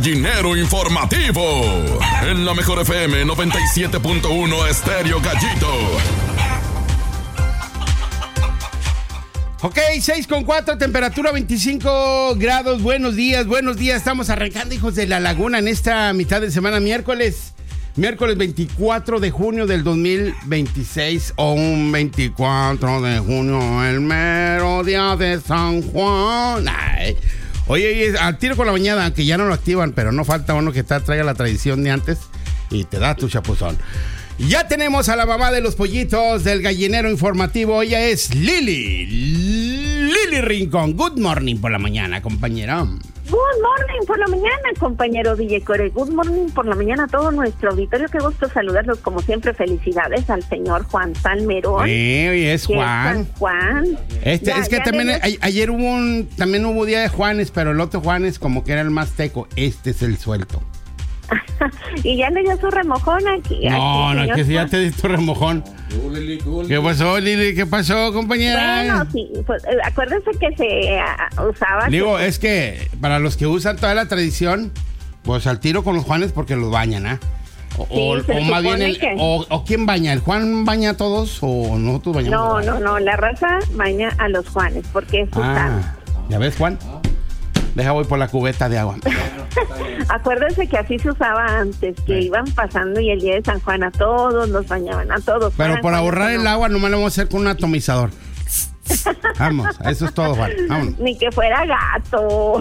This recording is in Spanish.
Gallinero informativo. En la mejor FM 97.1 Estéreo Gallito. Ok, 6:04, temperatura 25 grados. Buenos días. Estamos arrancando, hijos de la laguna, en esta mitad de semana, miércoles 24 de junio del 2026, o un 24 de junio, el mero día de San Juan. Ay. Oye, al tiro con la bañada, que ya no lo activan, pero no falta uno que traiga la tradición de antes y te da tu chapuzón. Ya tenemos a la mamá de los pollitos del gallinero informativo. Ella es Lili Rincón. Good morning por la mañana, compañera. Good morning por la mañana, compañero DJ Core. Good morning por la mañana a todo nuestro auditorio. Qué gusto saludarlos, como siempre. Felicidades al señor Juan Salmerón. Oye, es Juan. Juan. Es que también ayer hubo día de Juanes, pero el otro Juanes como que era el más teco. Este es el suelto. Y ya le dio su remojón aquí. No, que si ya te di tu remojón. ¿Qué pasó, Lili? ¿Qué pasó, compañera? Bueno, sí, pues, acuérdense que se usaba... Digo, es que para los que usan toda la tradición, pues al tiro con los Juanes porque los bañan, ¿ah? O más bien, o ¿quién baña? ¿El Juan baña a todos o nosotros bañamos? No, la raza baña a los Juanes porque es su santo. ¿Ya ves, Juan? Deja, voy por la cubeta de agua. Acuérdense que así se usaba antes, que iban pasando y el día de San Juan a todos, los bañaban a todos. Pero por ahorrar el agua nomás lo vamos a hacer con un atomizador. Vamos, eso es todo, Juan. Vámonos. Ni que fuera gato.